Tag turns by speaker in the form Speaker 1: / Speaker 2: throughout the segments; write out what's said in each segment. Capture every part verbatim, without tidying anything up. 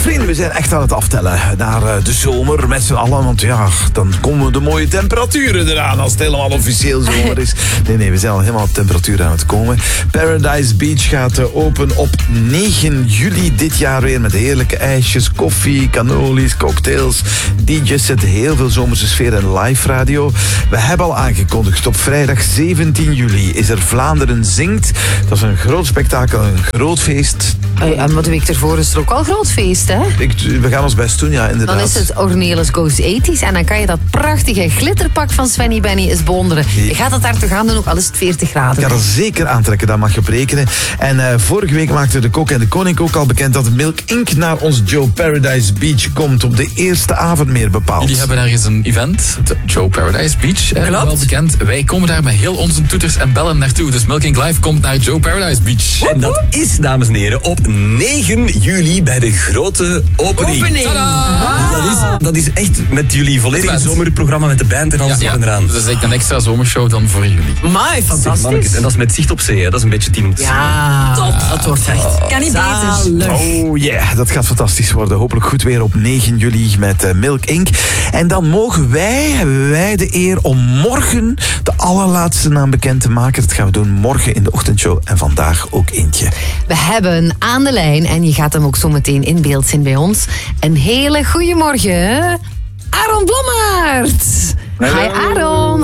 Speaker 1: Vrienden, we zijn echt aan het aftellen naar uh, de zomer met z'n allen. Want ja, dan komen de mooie temperaturen eraan als het helemaal officieel zomer is. Nee, nee, we zijn al helemaal op temperatuur aan het komen. Paradise Beach gaat uh, open op negen juli dit jaar weer met heerlijke ijsjes, koffie, cannolis, cocktails. D J's zetten heel veel zomerse sfeer en live radio. We hebben al aangekondigd, op vrijdag zeventien juli is er Vlaanderen Zingt. Dat is een groot spektakel, een groot feest.
Speaker 2: Uh, en wat de week ervoor is er ook al een groot feest, hè?
Speaker 1: Ik, we gaan ons best doen, ja, inderdaad.
Speaker 2: Dan is het Ornelis Goes tachtig en dan kan je dat prachtige glitterpak van Svenny Benny eens bewonderen. Je gaat het daar toch aan doen, ook al is het veertig graden.
Speaker 1: Ik ga dat zeker aantrekken, dat mag je op rekenen. En uh, vorige week maakten de kok en de koning ook al bekend dat Milk Incorporated naar ons Joe Paradise Beach komt op de eerste avond meer bepaald.
Speaker 3: Jullie hebben daar eens een event, de Joe Paradise Beach, eh, wel bekend. Wij komen daar met heel onze toeters en bellen naartoe. Dus Milk Incorporated Live komt naar Joe Paradise Beach.
Speaker 4: En dat is, dames en heren, op negen juli bij de grote opening.
Speaker 2: Opening!
Speaker 4: Dat is, dat is echt met jullie volledige zomerprogramma met de band en alles
Speaker 3: Ja,
Speaker 4: erop en eraan.
Speaker 3: ja. Dus dat is echt een extra zomershow dan voor jullie.
Speaker 2: Amai, fantastisch.
Speaker 4: En dat is met zicht op zee, hè. Dat is een beetje tien om te zien.
Speaker 2: Ja, top. Dat wordt echt. Kan niet beter.
Speaker 1: Oh yeah, dat gaat fantastisch worden. Hopelijk goed weer op negen juli met uh, Milk Incorporated. En dan mogen wij, hebben wij de eer om morgen de allerlaatste naam bekend te maken. Dat gaan we doen morgen in de ochtendshow en vandaag ook eentje.
Speaker 2: We hebben aan de lijn, en je gaat hem ook zo meteen in beeld zien bij ons, een hele goede morgen, Aaron Blommaert.
Speaker 5: Hallo.
Speaker 2: Hi Aaron,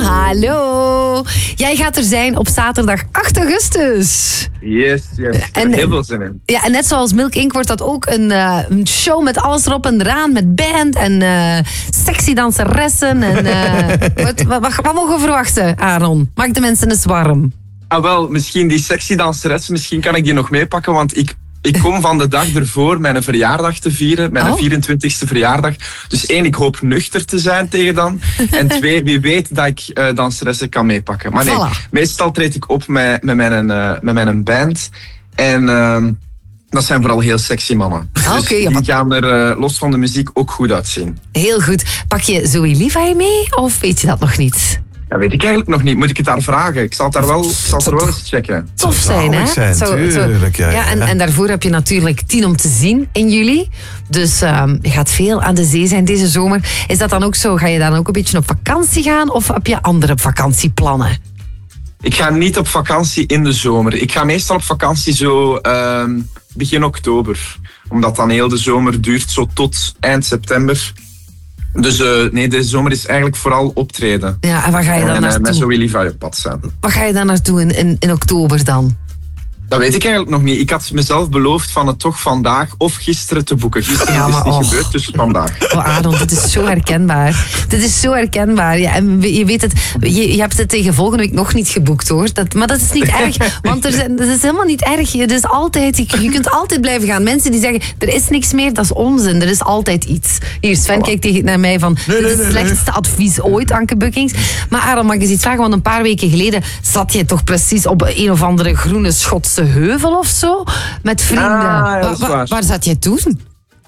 Speaker 2: hallo. Jij gaat er zijn op zaterdag acht augustus.
Speaker 5: Yes, yes. Ik heb er heel veel zin in.
Speaker 2: Ja, en net zoals Milk Incorporated wordt dat ook een, uh, een show met alles erop en eraan, met band en uh, sexy danseressen. En, uh, wat, wat, wat, wat mogen we verwachten, Aaron? Maak de mensen eens warm.
Speaker 5: Ah wel, misschien die sexy danseres, misschien kan ik die nog meepakken, want ik... Ik kom van de dag ervoor mijn verjaardag te vieren, mijn
Speaker 2: oh.
Speaker 5: vierentwintigste verjaardag. Dus één, ik hoop nuchter te zijn tegen dan. En twee, wie weet dat ik uh, danseressen kan meepakken. Maar nee,
Speaker 2: Voilà.
Speaker 5: meestal treed ik op met, met, mijn, uh, met mijn band. En uh, dat zijn vooral heel sexy mannen.
Speaker 2: Ah,
Speaker 5: dus
Speaker 2: oké,
Speaker 5: die
Speaker 2: ja,
Speaker 5: gaan er uh, los van de muziek ook goed uitzien.
Speaker 2: Heel goed. Pak je Zoe Levi mee of weet je dat nog niet?
Speaker 5: Dat weet ik eigenlijk nog niet. Moet ik het daar vragen? Ik zal het daar wel, ik zal het er wel eens checken.
Speaker 2: Tof zijn, hè?
Speaker 1: Zijn, tuurlijk, ja,
Speaker 2: ja, en,
Speaker 1: ja.
Speaker 2: en daarvoor heb je natuurlijk tien om te zien in juli. Dus um, je gaat veel aan de zee zijn deze zomer. Is dat dan ook zo? Ga je dan ook een beetje op vakantie gaan of heb je andere vakantieplannen?
Speaker 5: Ik ga niet op vakantie in de zomer. Ik ga meestal op vakantie zo uh, begin oktober. Omdat dan heel de zomer duurt, zo tot eind september. Dus uh, nee, deze zomer is eigenlijk vooral optreden.
Speaker 2: Ja, en waar ga je dan
Speaker 5: en, uh,
Speaker 2: naartoe?
Speaker 5: met Zoe Levi op pad zijn.
Speaker 2: Waar ga je dan naartoe in, in, in oktober dan?
Speaker 5: Dat weet ik eigenlijk nog niet. Ik had mezelf beloofd van het toch vandaag of gisteren te boeken. Gisteren
Speaker 2: Ja,
Speaker 5: is
Speaker 2: maar
Speaker 5: het niet
Speaker 2: och.
Speaker 5: gebeurd, dus vandaag.
Speaker 2: Oh Aaron, dit is zo herkenbaar. Dit is zo herkenbaar. Ja, en je weet het, je, je hebt het tegen volgende week nog niet geboekt hoor. Dat, maar dat is niet erg, want er zijn, dat is helemaal niet erg. Het is altijd, je, je kunt altijd blijven gaan. Mensen die zeggen, er is niks meer, dat is onzin. Er is altijd iets. Hier, Sven kijkt tegen naar mij van,
Speaker 1: Nee,
Speaker 2: dit
Speaker 1: nee,
Speaker 2: is het
Speaker 1: nee,
Speaker 2: slechtste advies ooit, Anke Bukkings. Maar Aaron, mag ik eens iets vragen? Want een paar weken geleden zat jij toch precies op een of andere groene Schotse heuvel of zo? Met vrienden.
Speaker 5: Ah, ja, dat
Speaker 2: Wa-
Speaker 5: is
Speaker 2: wa-
Speaker 5: waar.
Speaker 2: waar zat jij toen?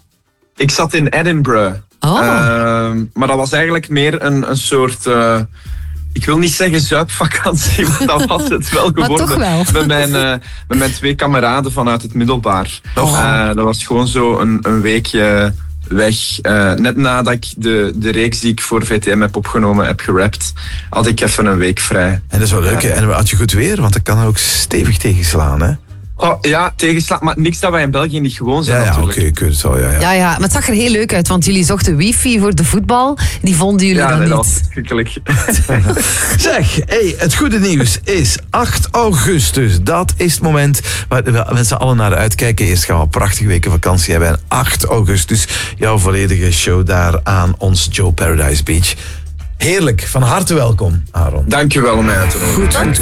Speaker 5: Ik zat in Edinburgh.
Speaker 2: Oh.
Speaker 5: Uh, maar dat was eigenlijk meer een, een soort... Uh, ik wil niet zeggen zuipvakantie, maar dat was het wel
Speaker 2: Maar
Speaker 5: geworden.
Speaker 2: toch wel.
Speaker 5: Met mijn, uh, met mijn twee kameraden vanuit het middelbaar.
Speaker 2: Oh.
Speaker 5: Uh, dat was gewoon zo een, een weekje weg. Uh, net nadat ik de, de reeks die ik voor V T M heb opgenomen heb gerapt, had ik even een week vrij.
Speaker 1: En dat is wel leuk, hè? En had je goed weer, want dat kan er ook stevig tegenslaan, hè?
Speaker 5: Oh, ja, tegenslag, maar niks dat wij in België niet gewoon zijn
Speaker 1: Ja, ja, oké,
Speaker 5: natuurlijk.
Speaker 1: okay, zo, ja, ja.
Speaker 2: Ja, ja, maar het zag er heel leuk uit, want jullie zochten wifi voor de voetbal. Die vonden jullie
Speaker 5: Ja,
Speaker 2: dan
Speaker 5: nee, dat was
Speaker 2: niet.
Speaker 5: verschrikkelijk.
Speaker 1: Zeg, hey, het goede nieuws is acht augustus. Dat is het moment waar we met z'n allen naar uitkijken. Eerst gaan we een prachtige weken vakantie hebben. En acht augustus, jouw volledige show daar aan ons Joe Paradise Beach. Heerlijk, van harte welkom, Aaron.
Speaker 5: Dankjewel om mij uit te nodigen.
Speaker 1: Goed, goed.